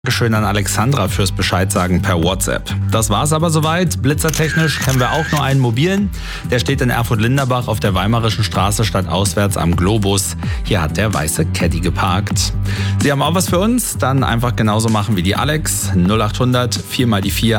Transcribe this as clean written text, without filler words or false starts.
Dankeschön an Alexandra fürs Bescheidsagen per WhatsApp. Das war's aber soweit. Blitzertechnisch kennen wir auch nur einen mobilen. Der steht in Erfurt-Linderbach auf der Weimarischen Straße stadtauswärts am Globus. Hier hat der weiße Caddy geparkt. Sie haben auch was für uns? Dann einfach genauso machen wie die Alex. 0800 4 mal die 4